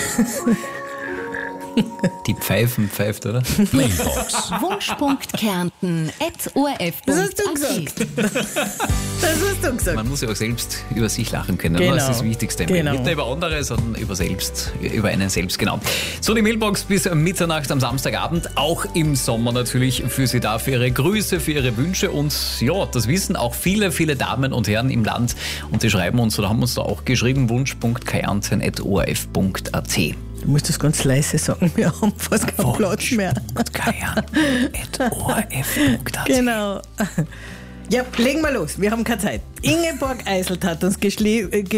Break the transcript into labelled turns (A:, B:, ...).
A: Die Pfeifen pfeift, oder?
B: Mailbox.
C: Wunsch.kärnten@orf.at.
B: Das hast du gesagt. Das hast du gesagt.
A: Man muss ja auch selbst über sich lachen können.
B: Genau.
A: Das ist das Wichtigste.
B: Genau.
A: Nicht nur über andere, sondern über einen selbst, genau. So, die Mailbox bis Mitternacht am Samstagabend, auch im Sommer natürlich für Sie da, für Ihre Grüße, für Ihre Wünsche und ja, das wissen auch viele, viele Damen und Herren im Land und die schreiben uns oder haben uns da auch geschrieben, wunsch.kärnten@orf.at.
B: Du musst das ganz leise sagen, wir haben fast keinen Platz mehr.
A: wunsch.kärnten@orf.at.
B: Genau. Ja, legen wir los, wir haben keine Zeit. Ingeborg Eiselt hat uns geschrieben,